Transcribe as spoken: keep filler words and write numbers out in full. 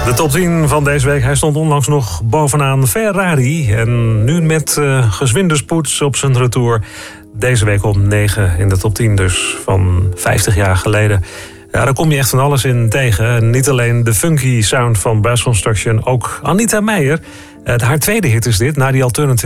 De top tien van deze week. Hij stond onlangs nog bovenaan Ferrari. En nu met uh, gezwinde spoed op zijn retour. Deze week op negen in de top tien dus van vijftig jaar geleden. Ja, daar kom je echt van alles in tegen. Niet alleen de funky sound van Brass Construction, ook Anita Meijer. Uh, haar tweede hit is dit, na die Alternative.